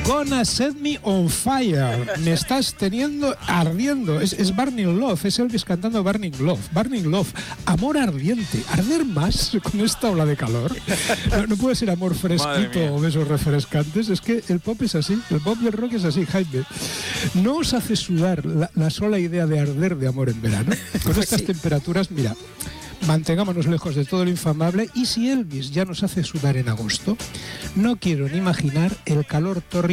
Gonna set me on fire. Me estás teniendo ardiendo. Es Burning Love, es Elvis cantando Burning Love. Burning Love, amor ardiente. Arder más con esta ola de calor. No puede ser amor fresquito o besos refrescantes. Es que el pop es así. El pop y el rock es así, Jaime. ¿No os hace sudar la sola idea de arder de amor en verano? Con estas temperaturas, mira, mantengámonos lejos de todo lo infamable. Y si Elvis ya nos hace sudar en agosto, no quiero ni imaginar el calor torrido